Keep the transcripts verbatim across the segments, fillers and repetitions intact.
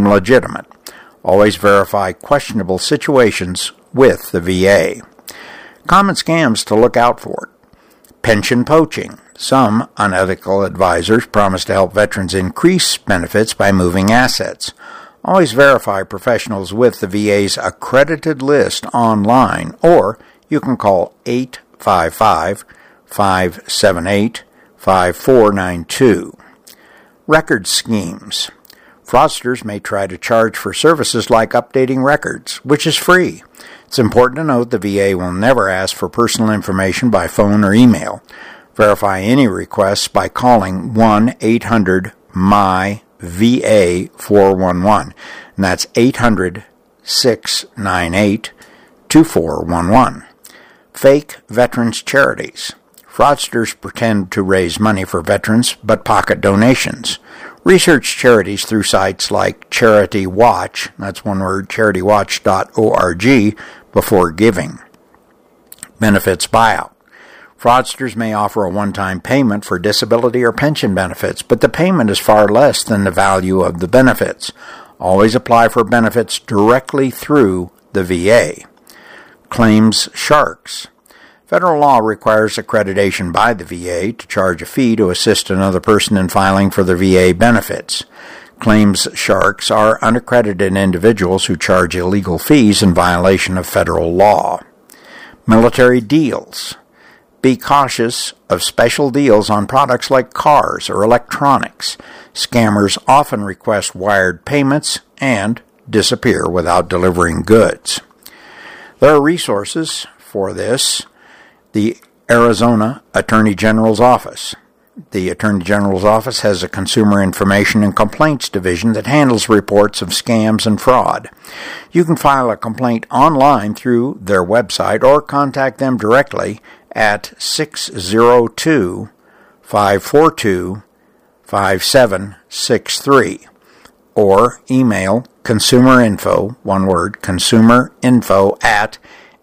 from legitimate. Always verify questionable situations with the V A. Common scams to look out for. Pension poaching. Some unethical advisors promise to help veterans increase benefits by moving assets. Always verify professionals with the V A's accredited list online, or you can call eight five five, five seven eight, five four nine two. Record schemes. Fraudsters may try to charge for services like updating records, which is free. It's important to note the V A will never ask for personal information by phone or email. Verify any requests by calling one eight hundred M Y V A four one one, and that's eight hundred, six nine eight, two four one one. Fake veterans charities. Fraudsters pretend to raise money for veterans but pocket donations. Research charities through sites like Charity Watch, that's one word, charity watch dot org, before giving. Benefits buyout. Fraudsters may offer a one-time payment for disability or pension benefits, but the payment is far less than the value of the benefits. Always apply for benefits directly through the V A. Claims sharks. Federal law requires accreditation by the V A to charge a fee to assist another person in filing for the V A benefits. Claims sharks are unaccredited individuals who charge illegal fees in violation of federal law. Military deals. Be cautious of special deals on products like cars or electronics. Scammers often request wired payments and disappear without delivering goods. There are resources for this. The Arizona Attorney General's Office. The Attorney General's Office has a Consumer Information and Complaints Division that handles reports of scams and fraud. You can file a complaint online through their website or contact them directly at six zero two, five four two, five seven six three or email consumerinfo, one word, consumerinfo at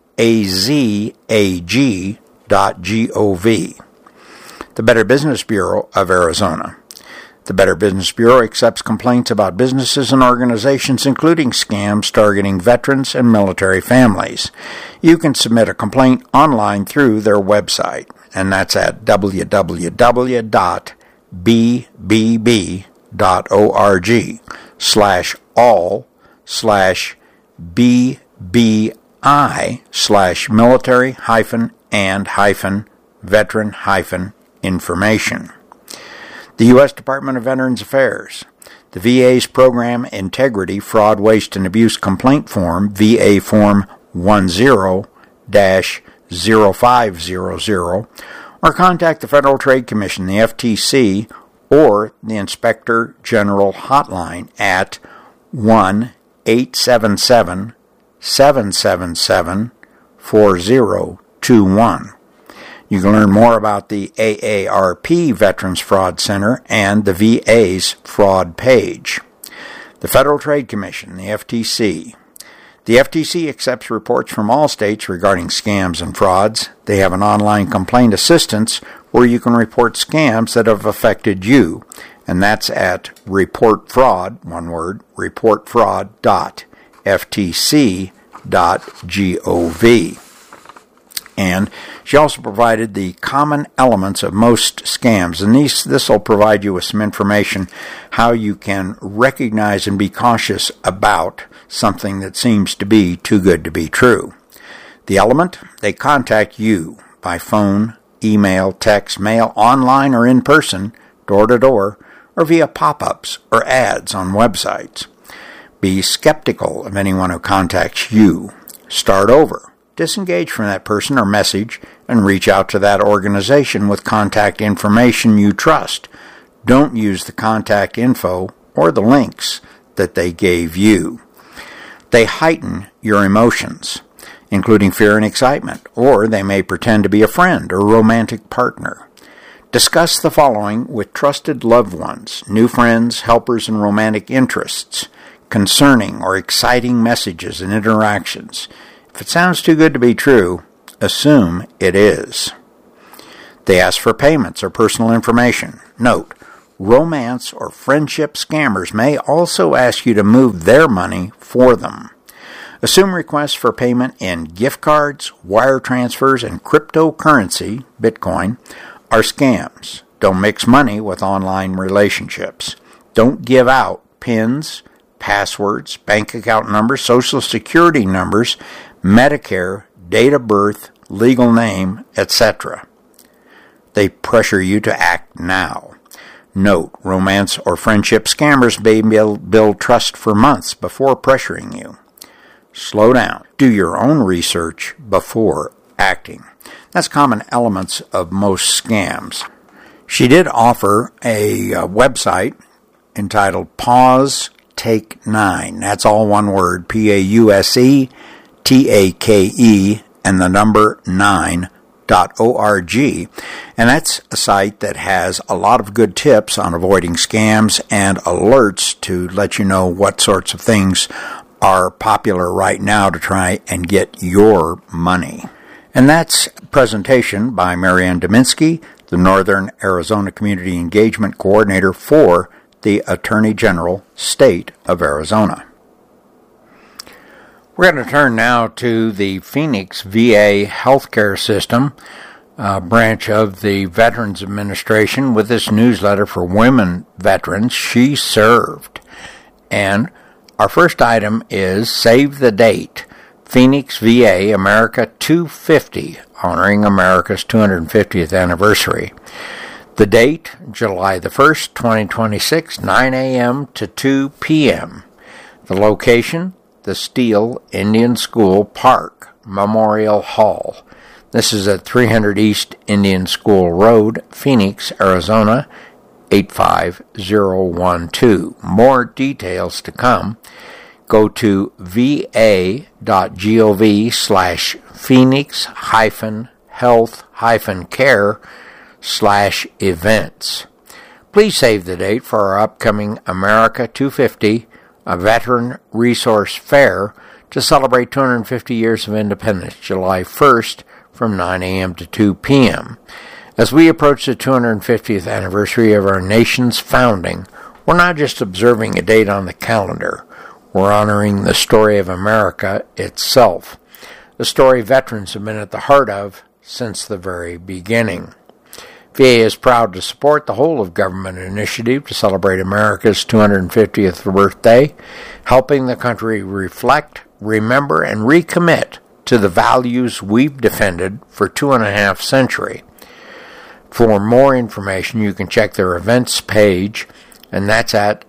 azag dot gov. The Better Business Bureau of Arizona. The Better Business Bureau accepts complaints about businesses and organizations, including scams targeting veterans and military families. You can submit a complaint online through their website, and that's at w w w dot b b b dot org slash all slash b b i slash military hyphen and hyphen veteran hyphen information. The U S Department of Veterans Affairs. The V A's Program Integrity Fraud, Waste, and Abuse Complaint Form, V A Form ten dash zero five zero zero, or contact the Federal Trade Commission, the F T C, or the Inspector General Hotline at one eight seven seven, seven seven seven, four zero two one. You can learn more about the A A R P Veterans Fraud Center and the V A's fraud page. The Federal Trade Commission, the F T C. The F T C accepts reports from all states regarding scams and frauds. They have an online complaint assistance where you can report scams that have affected you, and that's at report fraud, one word, report fraud dot f t c dot gov. And she also provided the common elements of most scams, and these this will provide you with some information how you can recognize and be cautious about something that seems to be too good to be true. The element, they contact you by phone, email, text, mail, online or in person, door to door, or via pop-ups or ads on websites. Be skeptical of anyone who contacts you. Start over. Disengage from that person or message and reach out to that organization with contact information you trust. Don't use the contact info or the links that they gave you. They heighten your emotions, including fear and excitement, or they may pretend to be a friend or romantic partner. Discuss the following with trusted loved ones, new friends, helpers, and romantic interests, concerning or exciting messages and interactions. If it sounds too good to be true, assume it is. They ask for payments or personal information. Note, Romance or friendship scammers may also ask you to move their money for them. Assume requests for payment in gift cards, wire transfers, and cryptocurrency, Bitcoin, are scams. Don't mix money with online relationships. Don't give out PINs, passwords, bank account numbers, social security numbers, Medicare, date of birth, legal name, et cetera. They pressure you to act now. Note, romance or friendship scammers may build, build trust for months before pressuring you. Slow down. Do your own research before acting. That's common elements of most scams. She did offer a uh, website entitled Pause Take Nine. That's all one word, P A U S E T A K E, and the number nine. Dot org, and that's a site that has a lot of good tips on avoiding scams and alerts to let you know what sorts of things are popular right now to try and get your money. And that's a presentation by Marianne Dominski, the Northern Arizona Community Engagement Coordinator for the Attorney General, State of Arizona. We're going to turn now to the Phoenix V A healthcare system, a branch of the Veterans Administration, with this newsletter for women veterans, She Served. And our first item is Save the Date, Phoenix V A America two fifty, honoring America's two hundred fiftieth anniversary. The date, July the first, twenty twenty-six, nine a.m. to two p.m. The location, the Steele Indian School Park Memorial Hall. This is at three hundred East Indian School Road, Phoenix, Arizona, eight five zero one two. More details to come. Go to va.gov slash phoenix hyphen health hyphen care slash events. Please save the date for our upcoming America two fifty, a Veteran Resource Fair to celebrate two hundred fifty years of independence, July first from nine a.m. to two p.m. As we approach the two hundred fiftieth anniversary of our nation's founding, we're not just observing a date on the calendar, we're honoring the story of America itself, the story veterans have been at the heart of since the very beginning. V A is proud to support the whole of government initiative to celebrate America's two hundred fiftieth birthday, helping the country reflect, remember, and recommit to the values we've defended for two and a half centuries. For more information, you can check their events page, and that's at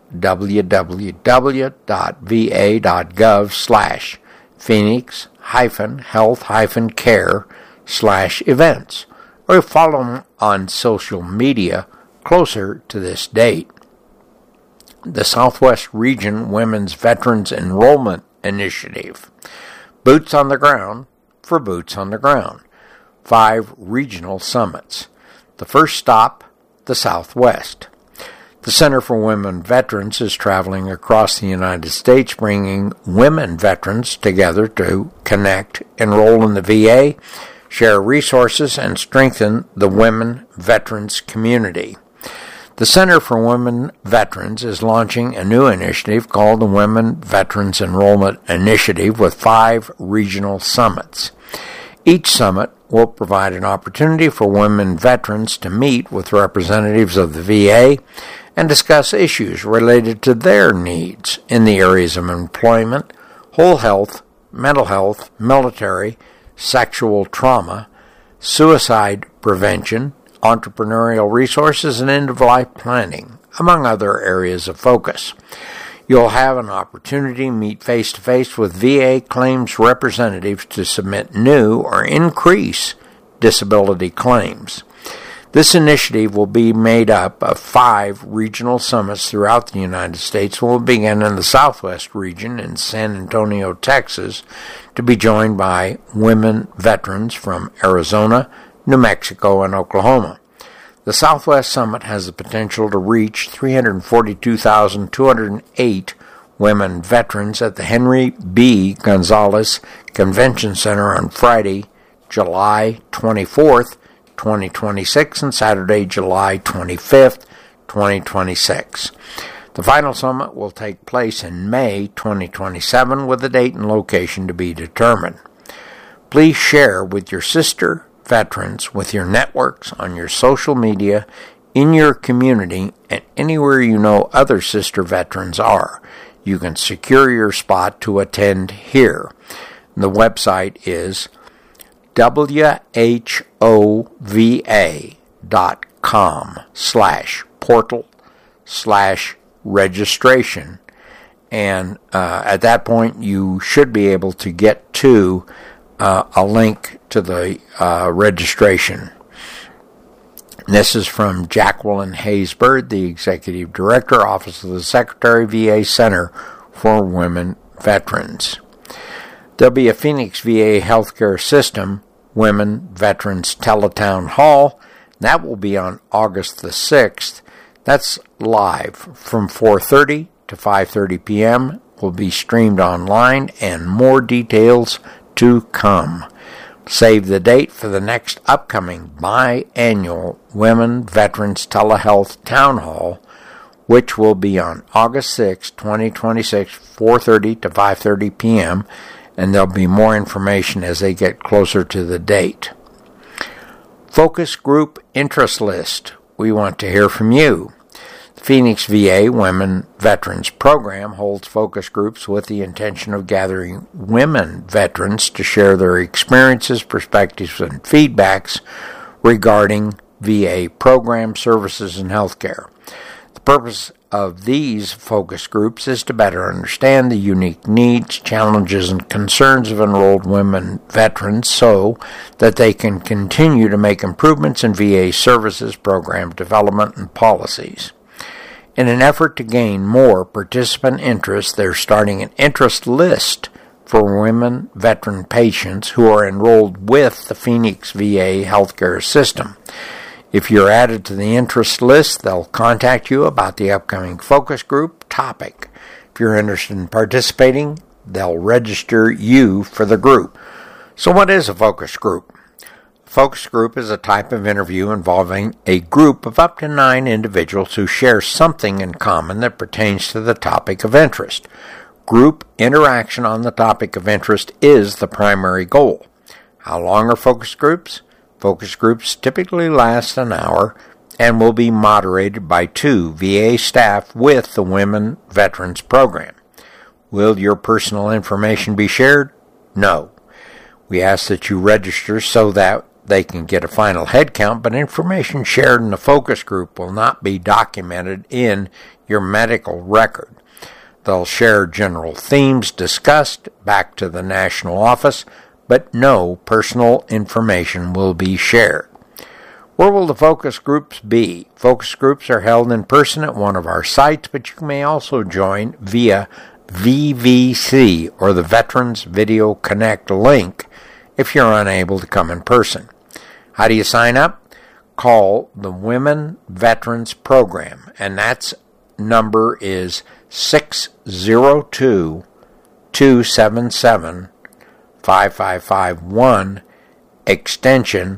www.va.gov slash phoenix hyphen health hyphen care slash events. Or follow them on social media closer to this date. The Southwest Region Women's Veterans Enrollment Initiative. Boots on the Ground for Boots on the Ground. Five regional summits. The first stop, the Southwest. The Center for Women Veterans is traveling across the United States, bringing women veterans together to connect, enroll in the V A, share resources, and strengthen the women veterans community. The Center for Women Veterans is launching a new initiative called the Women Veterans Enrollment Initiative with five regional summits. Each summit will provide an opportunity for women veterans to meet with representatives of the V A and discuss issues related to their needs in the areas of employment, whole health, mental health, military, sexual trauma, suicide prevention, entrepreneurial resources, and end-of-life planning, among other areas of focus. You'll have an opportunity to meet face-to-face with V A claims representatives to submit new or increase disability claims. This initiative will be made up of five regional summits throughout the United States and will begin in the Southwest region in San Antonio, Texas, to be joined by women veterans from Arizona, New Mexico, and Oklahoma. The Southwest Summit has the potential to reach three hundred forty-two thousand two hundred eight women veterans at the Henry B. Gonzalez Convention Center on Friday, July twenty-fourth, twenty twenty-six, and Saturday, July twenty-fifth, twenty twenty-six. The final summit will take place in May twenty twenty-seven with a date and location to be determined. Please share with your sister veterans, with your networks, on your social media, in your community, and anywhere you know other sister veterans are. You can secure your spot to attend here. The website is W H O V A dot com slash portal slash registration, and uh, at that point you should be able to get to uh, a link to the uh, registration. This is from Jacqueline Haysbird, the Executive Director, Office of the Secretary, V A Center for Women Veterans. There'll be a Phoenix V A Healthcare System Women Veterans Teletown Hall. That will be on August the sixth. That's live from four thirty to five thirty p.m. Will be streamed online, and more details to come. Save the date for the next upcoming biannual Women Veterans Telehealth Town Hall, which will be on August sixth, twenty twenty-six, four thirty to five thirty p.m., and there'll be more information as they get closer to the date. Focus Group Interest List. We want to hear from you. The Phoenix V A Women Veterans Program holds focus groups with the intention of gathering women veterans to share their experiences, perspectives, and feedbacks regarding V A program services and healthcare. The purpose of these focus groups is to better understand the unique needs, challenges, and concerns of enrolled women veterans so that they can continue to make improvements in V A services, program development, and policies. In an effort to gain more participant interest, they're starting an interest list for women veteran patients who are enrolled with the Phoenix V A healthcare system. If you're added to the interest list, they'll contact you about the upcoming focus group topic. If you're interested in participating, they'll register you for the group. So what is a focus group? A focus group is a type of interview involving a group of up to nine individuals who share something in common that pertains to the topic of interest. Group interaction on the topic of interest is the primary goal. How long are focus groups? Focus groups typically last an hour and will be moderated by two V A staff with the Women Veterans Program. Will your personal information be shared? No. We ask that you register so that they can get a final head count, but information shared in the focus group will not be documented in your medical record. They'll share general themes discussed back to the national office, but no personal information will be shared. Where will the focus groups be? Focus groups are held in person at one of our sites, but you may also join via V V C or the Veterans Video Connect link if you're unable to come in person. How do you sign up? Call the Women Veterans Program, and that's number is six zero two, two seven seven, five five five one, extension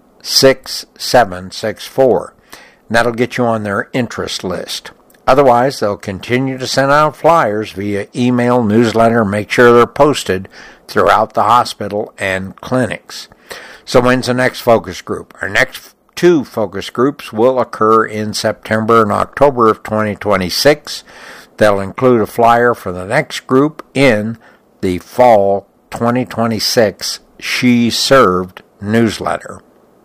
six seven six four. And that'll get you on their interest list. Otherwise, they'll continue to send out flyers via email, newsletter, make sure they're posted throughout the hospital and clinics. So when's the next focus group? Our next two focus groups will occur in September and October of twenty twenty-six. They'll include a flyer for the next group in the fall twenty twenty-six She Served newsletter.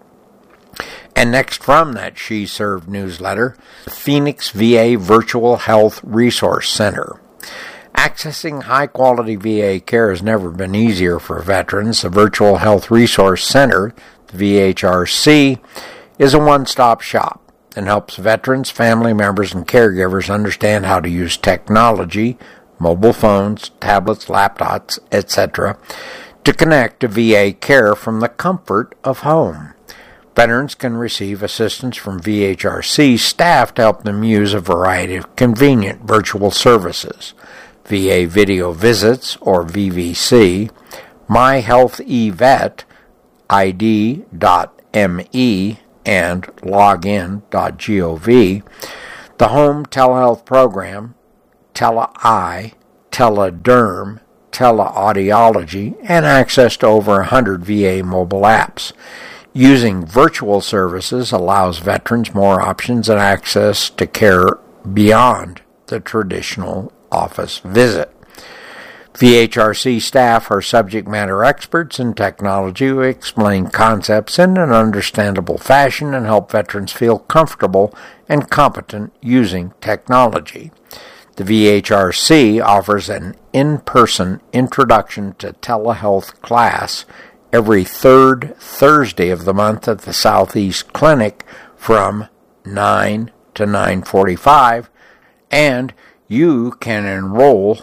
And next from that She Served newsletter, the Phoenix V A Virtual Health Resource Center. Accessing high-quality V A care has never been easier for veterans. The Virtual Health Resource Center, the V H R C, is a one-stop shop and helps veterans, family members, and caregivers understand how to use technology, mobile phones, tablets, laptops, et cetera, to connect to V A care from the comfort of home. Veterans can receive assistance from V H R C staff to help them use a variety of convenient virtual services. V A video visits, or V V C, My Health eVet, I D dot M E, and login dot gov. The home telehealth program, Tele-I, Telederm, Teleaudiology, and access to over one hundred V A mobile apps. Using virtual services allows veterans more options and access to care beyond the traditional office visit. V H R C staff are subject matter experts in technology who explain concepts in an understandable fashion and help veterans feel comfortable and competent using technology. The V H R C offers an in-person introduction to telehealth class every third Thursday of the month at the Southeast Clinic from nine to nine forty-five, and you can enroll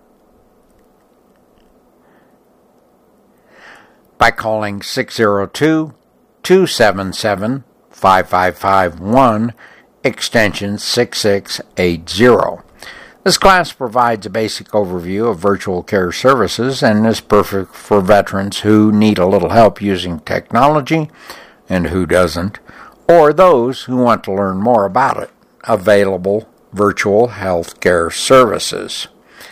by calling six zero two, two seven seven, five five five one, extension six six eight zero. This class provides a basic overview of virtual care services and is perfect for veterans who need a little help using technology, and who doesn't, or those who want to learn more about it. Available virtual health care services.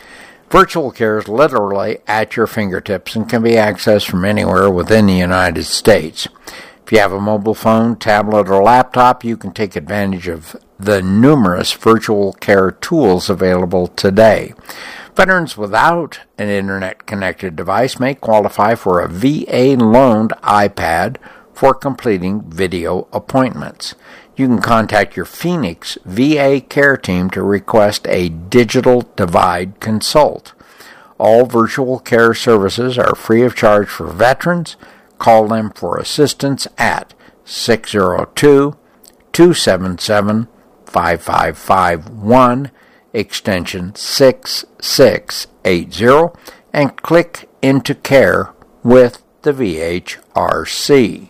Virtual care is literally at your fingertips and can be accessed from anywhere within the United States. If you have a mobile phone, tablet, or laptop, you can take advantage of the numerous virtual care tools available today. Veterans without an internet-connected device may qualify for a V A-loaned iPad for completing video appointments. You can contact your Phoenix V A care team to request a digital divide consult. All virtual care services are free of charge for veterans. Call them for assistance at six zero two, two seven seven, five five five one, extension six six eight zero, and click into care with the V H R C.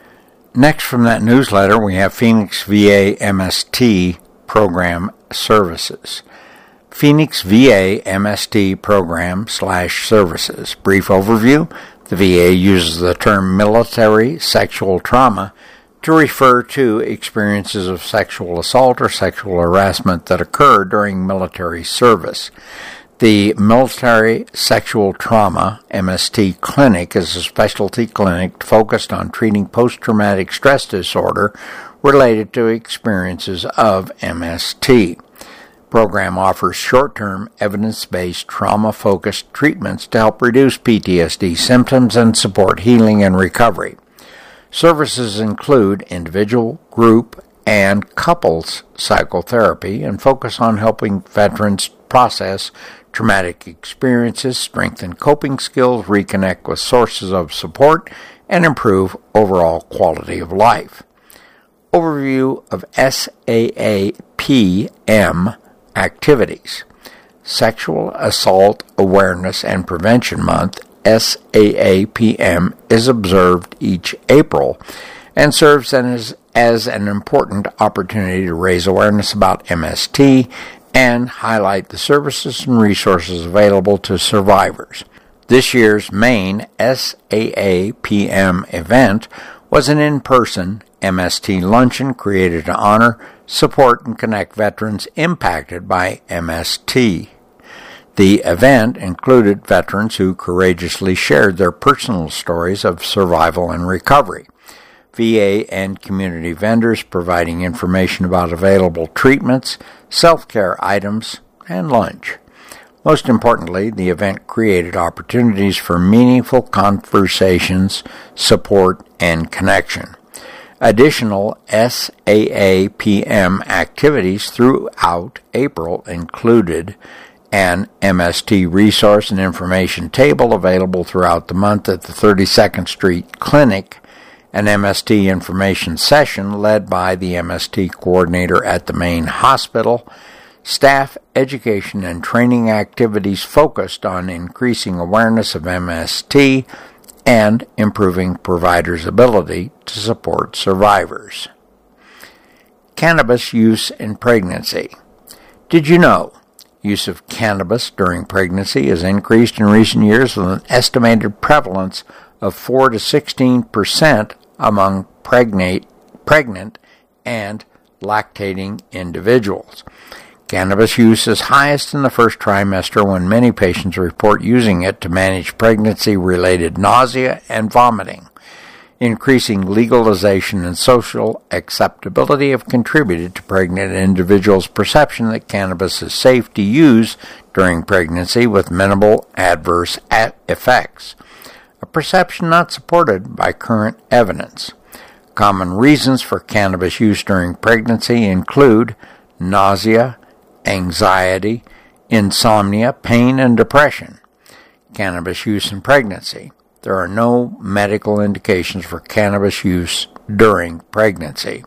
Next from that newsletter, we have Phoenix V A M S T program services. Phoenix V A M S T program slash services. Brief overview. The V A uses the term military sexual trauma to refer to experiences of sexual assault or sexual harassment that occur during military service. The Military Sexual Trauma M S T Clinic is a specialty clinic focused on treating post-traumatic stress disorder related to experiences of M S T. The program offers short-term, evidence-based, trauma-focused treatments to help reduce P T S D symptoms and support healing and recovery. Services include individual, group, and couples psychotherapy and focus on helping veterans process traumatic experiences, strengthen coping skills, reconnect with sources of support, and improve overall quality of life. Overview of S A A P M activities. Sexual Assault Awareness and Prevention Month, S A A P M, is observed each April and serves as, as an important opportunity to raise awareness about M S T and highlight the services and resources available to survivors. This year's main S A A P M event was an in-person M S T luncheon created to honor, support, and connect veterans impacted by M S T. The event included veterans who courageously shared their personal stories of survival and recovery, V A and community vendors providing information about available treatments, self-care items, and lunch. Most importantly, the event created opportunities for meaningful conversations, support, and connection. Additional S A A P M activities throughout April included an M S T resource and information table available throughout the month at the thirty-second Street Clinic, an M S T information session led by the M S T coordinator at the main hospital, staff education and training activities focused on increasing awareness of M S T and improving providers' ability to support survivors. Cannabis use in pregnancy. Did you know use of cannabis during pregnancy has increased in recent years with an estimated prevalence of four to sixteen percent among pregnant, pregnant and lactating individuals. Cannabis use is highest in the first trimester when many patients report using it to manage pregnancy-related nausea and vomiting. Increasing legalization and social acceptability have contributed to pregnant individuals' perception that cannabis is safe to use during pregnancy with minimal adverse effects, a perception not supported by current evidence. Common reasons for cannabis use during pregnancy include nausea, anxiety, insomnia, pain, and depression. Cannabis use in pregnancy. There are no medical indications for cannabis use during pregnancy.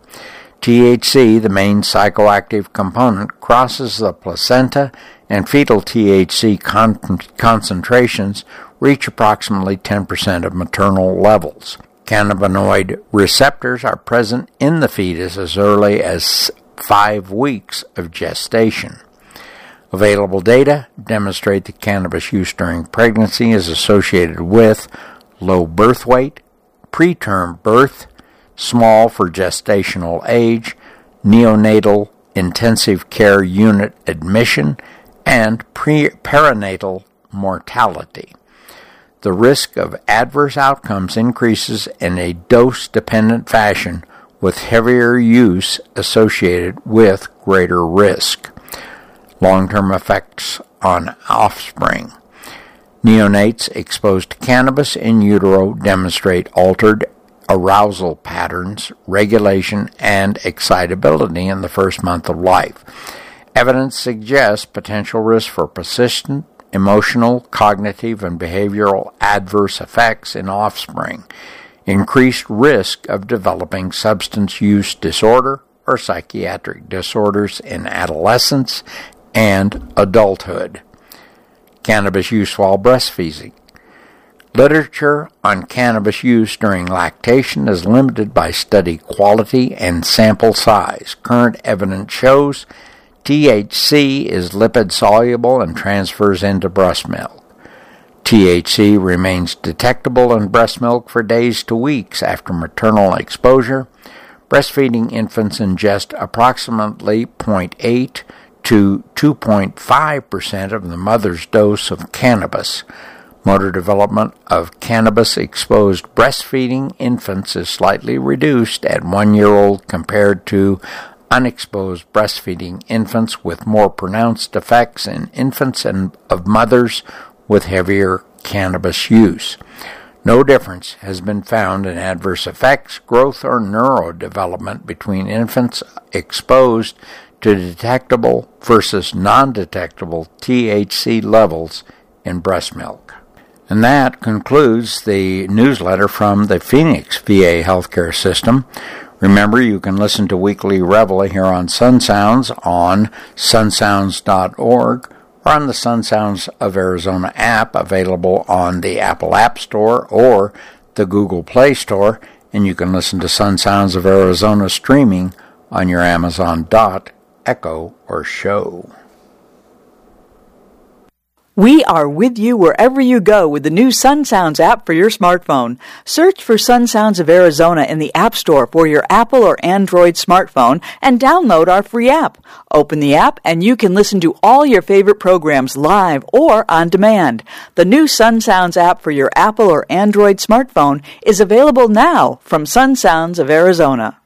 T H C, the main psychoactive component, crosses the placenta, and fetal T H C con- concentrations reach approximately ten percent of maternal levels. Cannabinoid receptors are present in the fetus as early as five weeks of gestation. Available data demonstrate that cannabis use during pregnancy is associated with low birth weight, preterm birth, small for gestational age, neonatal intensive care unit admission, and pre- perinatal mortality. The risk of adverse outcomes increases in a dose-dependent fashion, with heavier use associated with greater risk. Long-term effects on offspring. Neonates exposed to cannabis in utero demonstrate altered arousal patterns, regulation, and excitability in the first month of life. Evidence suggests potential risk for persistent emotional, cognitive, and behavioral adverse effects in offspring, increased risk of developing substance use disorder or psychiatric disorders in adolescence and adulthood. Cannabis use while breastfeeding. Literature on cannabis use during lactation is limited by study quality and sample size. Current evidence shows T H C is lipid-soluble and transfers into breast milk. T H C remains detectable in breast milk for days to weeks after maternal exposure. Breastfeeding infants ingest approximately zero point eight to two point five percent of the mother's dose of cannabis. Motor development of cannabis-exposed breastfeeding infants is slightly reduced at one year old compared to unexposed breastfeeding infants, with more pronounced effects in infants and of mothers with heavier cannabis use. No difference has been found in adverse effects, growth, or neurodevelopment between infants exposed to detectable versus non-detectable T H C levels in breast milk. And that concludes the newsletter from the Phoenix V A Healthcare System. Remember, you can listen to Weekly Reveille here on Sun Sounds on sun sounds dot org or on the Sun Sounds of Arizona app, available on the Apple App Store or the Google Play Store, and you can listen to Sun Sounds of Arizona streaming on your Amazon Dot, Echo, or Show. We are with you wherever you go with the new Sun Sounds app for your smartphone. Search for Sun Sounds of Arizona in the App Store for your Apple or Android smartphone and download our free app. Open the app and you can listen to all your favorite programs live or on demand. The new Sun Sounds app for your Apple or Android smartphone is available now from Sun Sounds of Arizona.